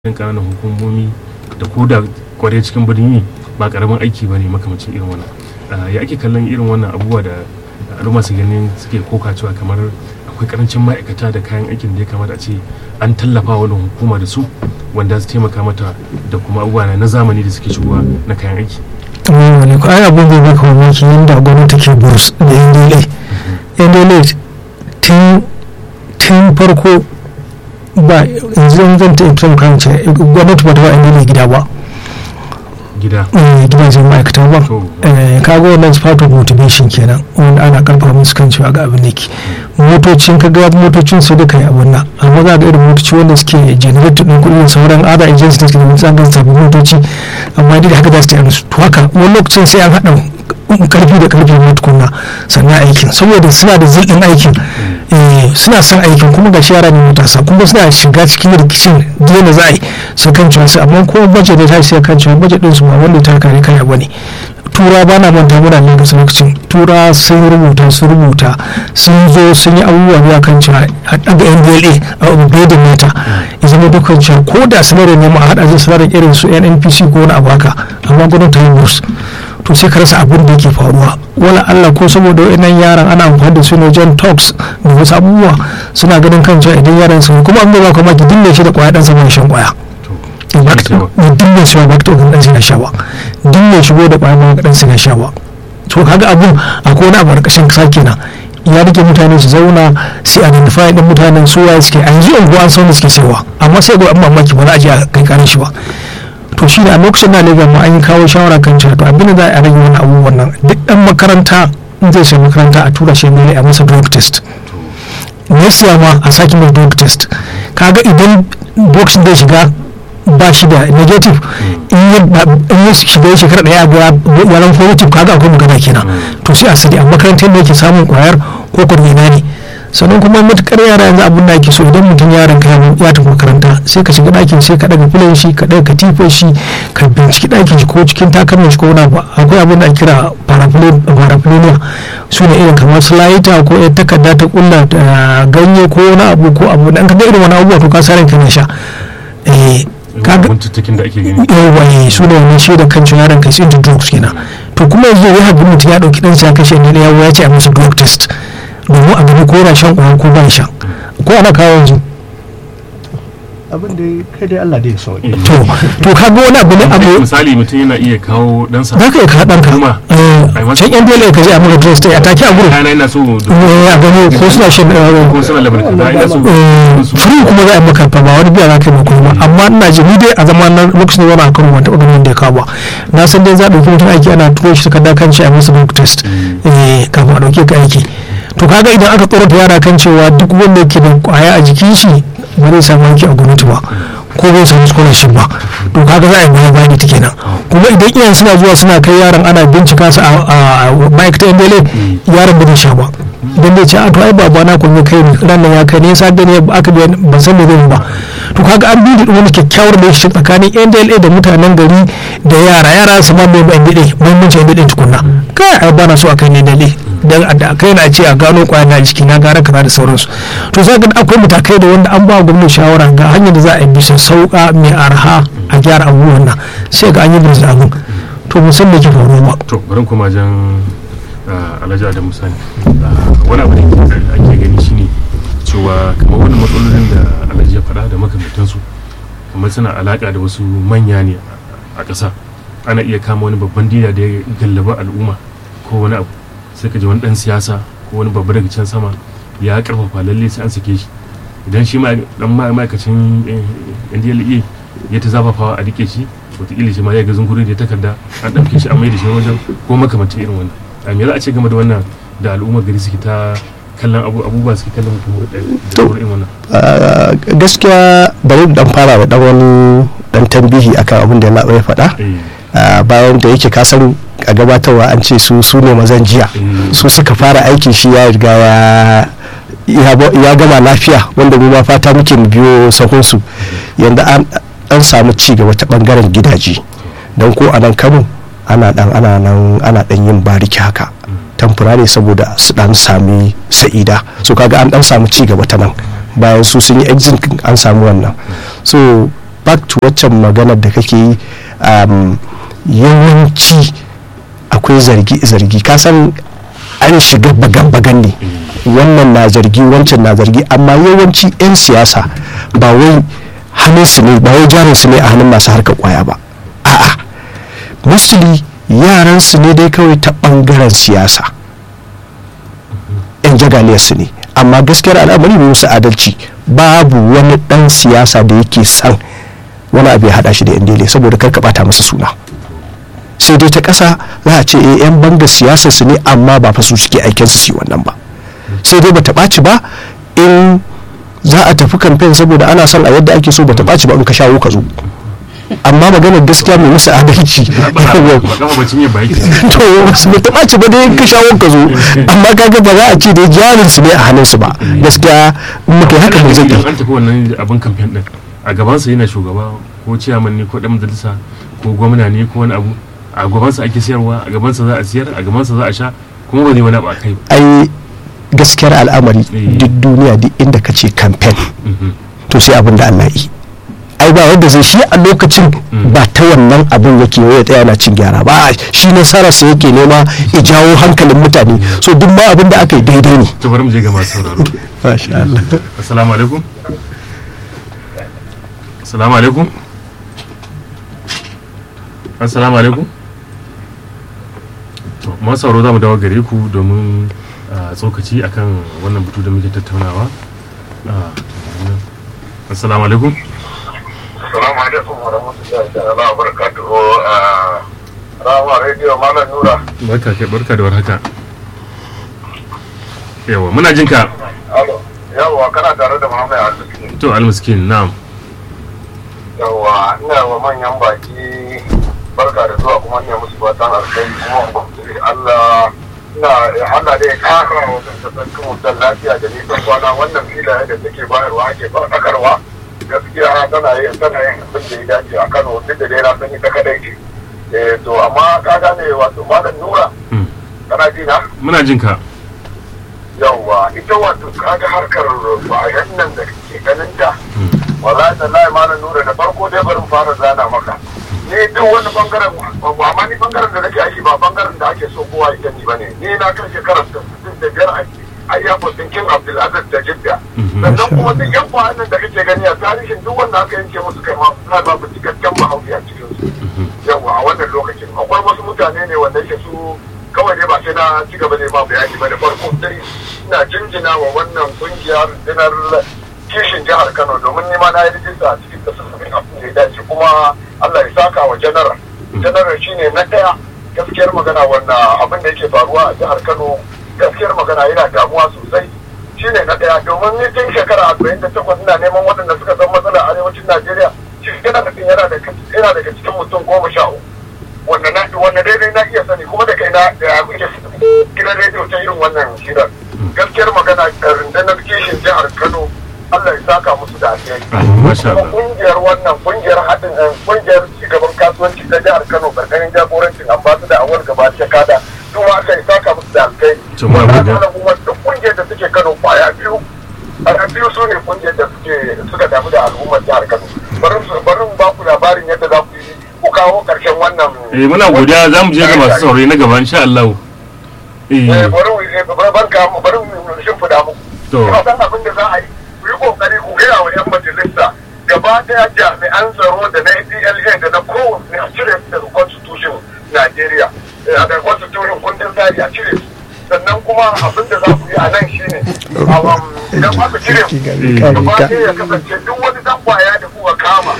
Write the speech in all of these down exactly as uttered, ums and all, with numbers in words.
yan ƙananan hukumomi da ko da kware cikin birni ba karamin aiki ba ne makamacin irin wannan. Ya ake kallon irin wannan abubuwa da al'umma su ganin suke koka cewa kamar akwai karancin ma'aikata da kayan aikin da ya kamata a ce an tallafa wani hukuma da su wanda su taimaka mata da kuma abubuwa na zamani da suke shigowa na kayan aiki. wani ko ai abin da baka mamaki yadda gwamnati take burs da yan dole yan dole tun tun farko ba yanzu zan ta ita kan ce gwamnati ba ta ba yan dole gida ba gida gidajen ma'aikata ba kaga wannan part of motivation kenan wanda ana karfafa musu kan cewa ga abin da ke motocin ka ga motocin su duka yi abin nan amma za ga irin motoci wanda suke generator din kuɗin sauran other agencies da suke da tsagan sabbin motoci amma duk da haka za su ta musu to haka wani lokacin sai an haɗa karfi da karfi na tukunna sannan aikin saboda suna da zilɗin aikin suna son aikin kuma ga yara ne matasa kuma suna shiga cikin rikicin da za a yi su kan cewa su amma kuma budget da ta sai kan cewa budget din su ba wanda ta kare kai bane tura ba na manta muna ne ga lokacin tura sun rubuta sun rubuta sun zo sun yi abubuwa ne kan cewa a daga N D L A a upgrade mata ya zama dukkan cewa ko da sanarin ne ma a hada zai sanarin irin su N N P C ko wani abu haka amma gwamnati ta yi burs to sai ka rasa abin da yake faruwa wala Allah ko saboda wayannan yaran ana amfani da su ne wajen talks da wasu abubuwa suna ganin kan cewa idan yaran su kuma an ba kuma ki dinne shi da kwaya dan sama shan kwaya dinne shi ba ta dan sai sha ba dinne shi da kwaya ma dan sai sha ba to kaga abun akwai wani abu karkashin kasa kenan ya rike mutane su zauna sai identify din mutanen su waye suke an ji unguwa an san da suke cewa amma sai ga amma mamaki ba za a je a kai karin shi ba to shi ne a lokacin da legan ma an yi kawo shawara kan cewa to abin da za a rage wani abubuwan nan duk dan makaranta in zai shi makaranta a tura shi ne a masa drug test ne siya ma a saki mai drug test kaga idan box zai shiga ba shi da negative in ya shiga ya shekara daya ga yaran positive kaga akwai magana kenan to sai a sadi a makarantar da yake samun kwayar ko kwarmina ne sannan kuma matukar yara yanzu abin da ake so idan mutum yaron ka ya tafi makaranta sai ka shiga ɗakin sai ka daga filan shi ka daga katifar shi ka binciki ɗakin shi ko cikin takalmin shi ko wani abu akwai abin da ake kira paraphilia su ne irin kamar sulaita ko yar takarda ta kulla ganye ko wani abu ko abu da an ka ga irin wani abubuwa to ka sa ranka na sha eh kaga mutuntakin da ake gani yawa su ne wani shi da kan yaron ka sai da drugs kenan to kuma yanzu ya haɗu mutum ya ɗauki ɗansa ya kashe ne ya ce a musu drug test domin a gani ko yana shan ƙwayar ko ban shan ko ana kawo yanzu abin da kai dai Allah dai sauki to to ka ga wani abu ne abu misali mutum yana iya kawo dan sa zaka iya kawo danka can yan dole ka je a maka dress a take a gurin kana ina so a gano ko suna shan ko suna labar kaza ina so free kuma za a maka fa ba wani biya za ka yi maka kuma amma ina ji ni dai a zaman nan lokacin da wani kan wata ɓangaren da ya kawo na san dai za a ɗauki mutum aiki ana turo shi takarda kan shi a masa drug test kafin a ɗauke ka aiki to kaga idan aka tsorata yara kan cewa duk wanda yake da kwaya a jikin shi ba zai samu aiki a gwamnati ba ko bai samu scholarship ba to kaga za a yi bayan bayani ta kenan kuma idan iyayen suna zuwa suna kai yaran ana bincika su a ma'aikatan dole yaran ba zai sha ba idan zai ce a to ai baba na kun kai ranar ya kai ne yasa gani aka biya ban san me zai ba to kaga an bi da wani kyakkyawar da shi tsakanin N D L A da mutanen gari da yara yara su ma bai N D L A bambanci N D L A tukunna kai ai bana so a kai ne N D L A dan a kai na ce a gano kwaya na jiki na gara kaza da sauransu to sai ga akwai matakai da wanda an ba gwamnati shawara ga hanyar da za a yi bisa sauka mai arha a gyara abubuwan nan sai ga an yi bisa abun to musamman ke faruwa ba to bari kuma jan Alhaji Adamu Sani wani abu da ake gani shine cewa kamar wani matsalolin da Alhaji ya faɗa da makamantansu kamar suna alaka da wasu manya ne a ƙasa ana iya kama wani babban dila da ya gallaba al'umma ko wani abu sai ka ji wani dan siyasa ko wani babba daga can sama ya karfafa lalle sai an sake shi idan shi ma dan ma'aikacin N D L A ya ta zafafawa a rike shi wataƙila shi ma ya ga zunguri da takarda an ɗauke shi a mai da shi wajen ko makamancin irin wannan a me za a ce game da wannan da al'ummar gari suke ta kallon abubuwa suke kallon mutum da irin wannan gaskiya bari dan fara da dan wani dan tambihi akan abin da ya faɗa bayan da yake kasan a gabatarwa an ce su su ne mazan jiya su suka fara aikin shi ya riga ya gama lafiya wanda mu ma fata muke mu biyo sahunsu yanda an samu ci gaba ta bangaren gidaje don ko a nan Kano ana dan ana nan ana dan yin bariki haka temporary saboda su dan sami sa'ida so kaga an dan samu ci gaba ta nan bayan su sun yi exit an samu wannan so back to waccan maganar da kake yi, um, yawanci akwai zargi-zargi kasan an shiga bagan-bagan ne, wannan na zargi wancan na zargi, amma yawanci 'yan siyasa ba wai hannunsu ne, ba wai jarinsu ne a hannun masu harkar kwaya ba, a'a mostly yaransu ne dai kawai ta bangaren siyasa, 'yan jagaliyarsu ne. Amma gaskiyar al'amari ne musu adalci, babu wani dan siyasa da yake san wani abu ya hada shi da yan dele saboda kar ka bata masa suna. Sai dai ta kasa za a ce eh yan banga siyasar su ne amma ba fa su suke aikin su shi wannan ba. Sai dai bata ɓaci ba in za a tafi kamfen saboda ana son a yadda ake so, bata ɓaci ba in ka shawo ka zo. Amma maganar gaskiya mai musu adalci to wasu bai taɓa ci ba dai ka shawo ka zo, amma kaga ba za a ce dai jarin su ne a hannun su ba. Gaskiya in muka yi haka mai zai an tafi wannan abin kamfen din a gaban sa yana shugaba ko ciyaman ne ko dan majalisa ko gwamna ne ko wani abu, a gaban sa ake siyarwa, a gaban sa za a siyar, a gaban sa za a sha, kuma ba zai wani abu a kai. Ai gaskiyar al'amari duk duniya duk inda ka ce kamfen to sai abin da Allah yi. Ai ba wanda zai shi a lokacin ba ta wannan abin yake ya tsaya na cin gyara ba, shi nasararsa yake nema ya jawo hankalin mutane, so duk ma abin da aka yi daidai ne. To bari mu je ga masu sauraro. Masha Allah. Assalamu alaikum. Assalamu alaikum. Assalamu alaikum. To masu sauraro za mu dawo gare ku domin tsokaci akan wannan batu da muke tattaunawa. Assalamu alaikum. Assalamu alaikum wa rahmatullahi ta'ala wa barakatuhu. Rama Radio Malam Nura. Barka kai, barka da warhaka. Yawa, muna jin ka. Alo. Yawa, kana tare da Muhammad Al-Miskin. To Al-Miskin, na'am. Yawa, ina wa manyan baki barka da zuwa kuma ne musu fatan alkhairi kuma Allah ina Allah da ya kara wa tattalin mutan lafiya da nisan kwana, wannan filaye da take bayarwa ake faɗakarwa. Gaskiya tana yin tana yin abin da ya dace a Kano, duk da dai na san ita kadai ce. Eh to amma ka gane wato Malam Nura. Kana ji na? Muna jin ka. Yawwa, ita wato kaga harkar bayan nan da kake ganin ta. Wallahi tallahi Malam Nura, da farko dai barin fara zana maka. Ni duk wani bangaren ba ma ni bangaren da nake aiki ba bangaren da ake so kowa ya gani bane. Ni na kan shekarar sittin da biyar aiki. Ayyafin King Abdulaziz da Jidda. Sannan kuma duk yan kwanan da kake gani a tarihin duk wanda aka yanke musu kai ma suna babu cikakken mahauki a cikin su. Yawa a wannan lokacin akwai wasu mutane ne wanda yake su kawai dai ba sai na ci gaba ne ba bayani ba da farko dai ina jinjina wa wannan kungiyar dinar kishin jihar Kano domin nima na yi rijista a cikin kasashen abin da ya dace kuma Allah ya saka wa janar. Janar shine na daya gaskiyar magana wannan abin da yake faruwa a jihar Kano. Gaskiyar magana yana damuwa sosai, shi ne na ɗaya domin ni tun shekara arba'in da takwas ina neman waɗanda suka san matsalar arewacin Najeriya, shi yana da yana daga cikin mutum goma sha uku wanda daidai na iya sani kuma da kai na da kuke gidan rediyo ta irin wannan shirar. Gaskiyar magana rundunar kishin jihar Kano Allah ya saka musu da alheri. Kuma kungiyar wannan kungiyar haɗin kungiyar cigaban kasuwanci ta jihar Kano karkashin jagorancin ambassador Awal Gaba ta kada kuma aka yi saka musu da alkai. Kuma duk kungiyar da suke Kano kwaya biyu a biyu su ne kungiyar da suke suka damu da al'ummar jihar Kano. Bari mu ba ku labarin yadda za ku yi ku kawo karshen wannan. Eh muna godiya za mu je ga masu saurari na gaba insha Allah. Eh bari barka mu bari mu shimfida muku. To san abin da za a yi ku yi kokari ku gaya wa yan majalisa gaba daya jami'an tsaro da na D L A da na kowace a cire su daga constitution Najeriya. A da constitution kundin tsari a cire su. Sannan kuma abin da za ku yi a nan shi ne idan aka cire ku gaba ɗaya ya kasance duk wani dan kwaya da kuka kama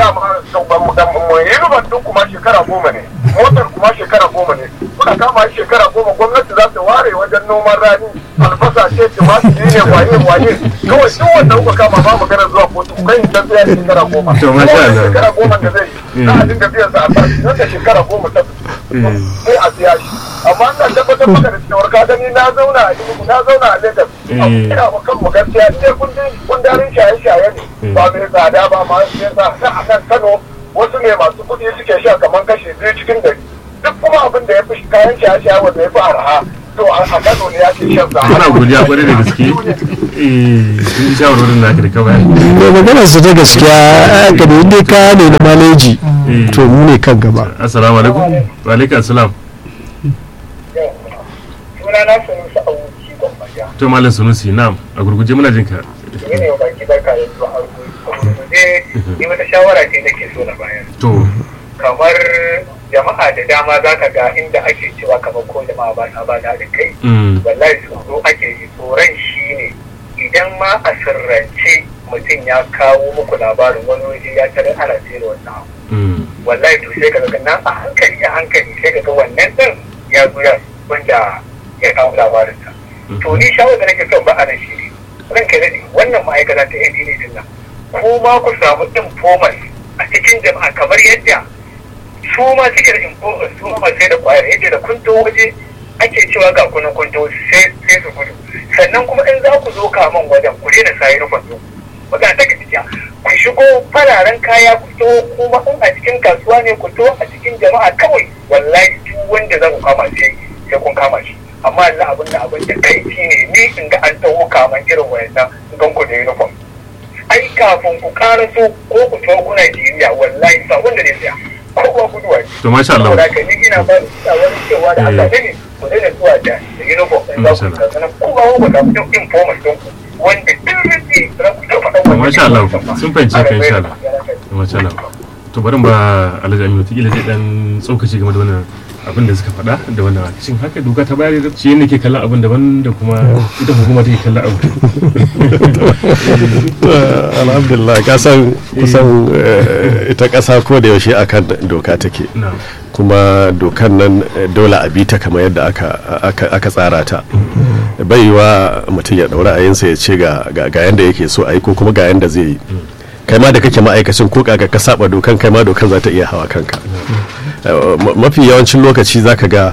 dama yirban ɗin kuma shekara goma ne motar kuma shekara goma ne kuka kama shekara goma gwamnati za ta ware wajen noman rani albasa ce tumatiri ne waye waye kawai duk wanda kuka kama ba magana zuwa kotu ku kai ta tsaya shekara goma shekara goma da zai yi za a dinga biyan sa a farki wanda shekara goma ta sai a siya shi amma ina tabbatar maka da cewar ka gani na zauna a Enugu na zauna a Lagos ina ma kan mu gaskiya ne kundin kundarin shaye-shaye ne ba mai tsada ba ma sai sa a kan Kano wasu ne masu kuɗi suke sha kamar kashi biyu cikin dari duk kuma abin da ya fi kayan shaye-shaye wanda ya fi arha to a Kano ne ake shan sa ana godiya kwarai da gaske eh sun shawarwarin da aka da kawai ne magana su ta gaskiya ka da inda ka ne na maleji to mu ne kan gaba. Assalamu alaikum. Wa alaikum assalam. suna na Sunusi Abuci Gwammaja. To malam Sunusi na'am a gurguje muna jin ka. Ne ne baki barka da zuwa a gurguje ni wata shawara ce nake so na bayar. To kamar jama'a da dama za ka ga inda ake cewa kamar ko jama'a ba ta ba da kai wallahi tsoro ake yi tsoron shi ne idan ma a sirrance mutum ya kawo muku labarin wani waje ya tare ana tsere wannan abu wallahi to sai ka ga nan a hankali a hankali sai ka ga wannan din ya zo ya wanda ya kawo labarin ta to ni shawarar da nake son ba a nan shi ne ranka daɗe wannan ma'aikata ta A D ne din nan ko ma ku samu informants a cikin jama'a kamar yadda su ma suke da informants su ma sai da kwayar yadda da kunto waje ake cewa ga kunan kunto sai sai su gudu sannan kuma in za ku zo kaman wajen ku daina sayi rufin ku magana ta gaskiya ku shigo fararen kaya ku to kuma in a cikin kasuwa ne ku to a cikin jama'a kawai wallahi duk wanda za ku kama sai sai kun kama shi amma yanzu abin da abin da kai shine ni in ga an taho kaman irin wayannan don ku da uniform ai kafin ku karaso ko ku to kuna Najeriya wallahi sabon da ne tsaya kowa guduwa to masha Allah da kai ina ba da wani cewa da Allah ne ku daina zuwa da uniform in za ku kasance kuma ku da mutum informal don ku wanda dirri rabu da faɗa to masha Allah sun fahimce ka insha Allah masha Allah to bari ba Alhaji Aminu tikila zai dan tsokaci game da wannan abin da suka faɗa da wannan shin haka doka ta bayar da shi ne ke kallon abin daban da kuma ita hukuma take kallon abu alhamdulillah kasan kusan ita ƙasa ko da yaushe akan doka take kuma dokan nan dole a bi ta kamar yadda aka tsara ta bai yiwa mutum ya ɗaura ayinsa ya ce ga yanda yake so a yi ko kuma ga yanda zai yi kai ma da kake ma'aikacin ko kaga ka saba dokan kai ma dokan za ta iya hawa kanka mafi yawancin lokaci zaka ga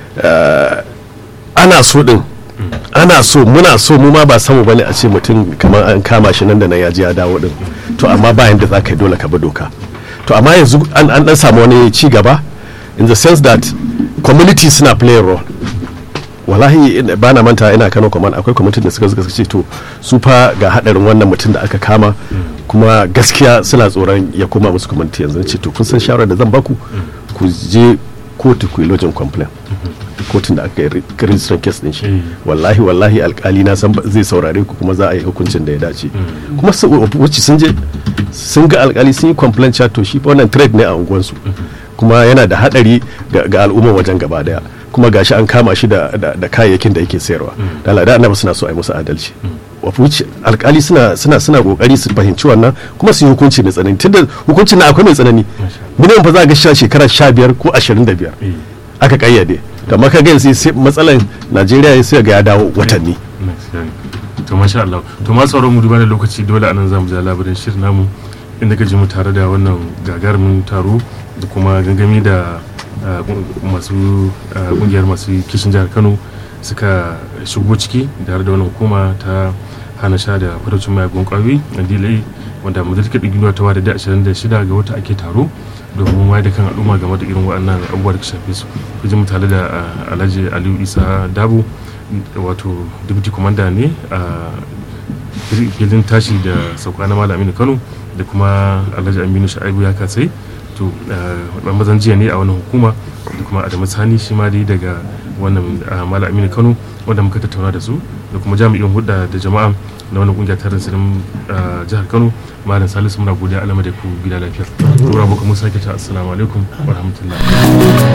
ana so din ana so muna so mu ma ba samu bane a ce mutum kamar an kama shi nan da nan ya ji ya dawo din to amma ba yanda zaka yi dole ka bi doka to amma yanzu an dan samu wani ci gaba in the sense that community suna play a role wallahi ba na manta ina Kano command akwai community da suka suka ce to su fa ga hadarin wannan mutum da aka kama kuma gaskiya suna tsoron ya koma musu community yanzu ce to kun san shawarar da zan baku ku je kotu ku yi lodging complaint kotun da aka yi registrar case din shi wallahi wallahi alkali na san zai saurare ku kuma za a yi hukuncin da ya dace kuma wacce sun je sun ga alkali sun yi complaint cha to shi wannan trade ne a unguwansu kuma yana da hadari ga al'umma wajen gaba daya kuma gashi an kama shi da kayayyakin da yake sayarwa da Allah da annabi suna so a yi musu adalci wafuci alkali suna suna suna kokari su fahimci wannan kuma su yi hukunci mai tsanani tunda hukuncin na akwai mai tsanani minimum fa za ga shi shekara sha biyar ko ashirin da biyar aka kayyade da maka ga sai matsalan Najeriya sai ga ya dawo watanni to masha Allah to ma sauran mu duba da lokaci dole anan zamu ja labarin shirin namu inda ka ji mu tare da wannan gagarumin taro da kuma gangami da masu kungiyar masu kishin jihar Kano suka shigo ciki da da wannan hukuma ta hana sha da faraucin mayagun kwayoyi a dilai wanda majalisar ɗiginuwa ta wada da ashirin da shida ga wata ake taro domin wayar da kan al'umma game da irin waɗannan abubuwa da shafe su ku ji mu tare da Alhaji Aliyu Isa Dabo wato deputy commander ne a filin tashi da sauka na Malam Aminu Kano da kuma Alhaji Aminu Sha'ibu ya kasai to mazan jiya ne a wannan hukuma da kuma Adamu Sani shi ma dai daga wannan Malam Aminu Kano wanda muka tattauna da su da kuma jami'in hudda da jama'a na wannan kungiya tarin sirrin jihar Kano Malam Salisu muna godiya alama da ku gida lafiya. Tura muku Musa ke ta assalamu alaikum wa rahmatullahi.